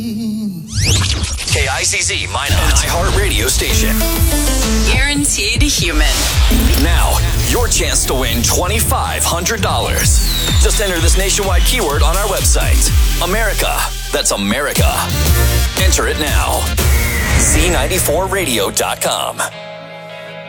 KICZ Minot, an iHeart radio station. Guaranteed human. Now, your chance to win $2,500. Just enter this nationwide keyword on our website. America. That's America. Enter it now. Z94radio.com.